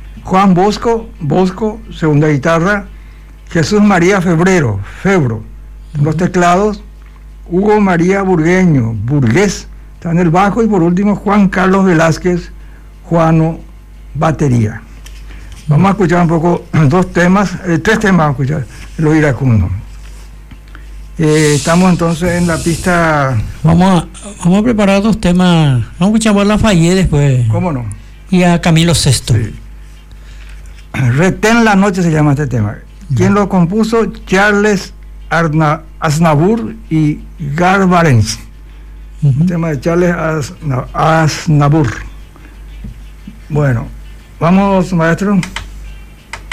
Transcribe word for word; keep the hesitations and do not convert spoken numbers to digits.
Juan Bosco, Bosco, segunda guitarra. Jesús María Febrero, Febro, en los teclados. Hugo María Burgueño, Burgués, está en el bajo. Y por último, Juan Carlos Velázquez, Juano, batería. Vamos a escuchar un poco dos temas, eh, tres temas vamos a escuchar, Los Iracundos. Eh, estamos entonces en la pista. Vamos a, vamos a preparar dos temas. Vamos a escuchar a Lafayette después. ¿Cómo no? Y a Camilo Sesto. Sí. Retén la noche se llama este tema. ¿Quién lo compuso? Charles Arna, Aznavour y Garbarens. Uh-huh. El tema de Charles Asna, Aznavour. Bueno, vamos, maestro.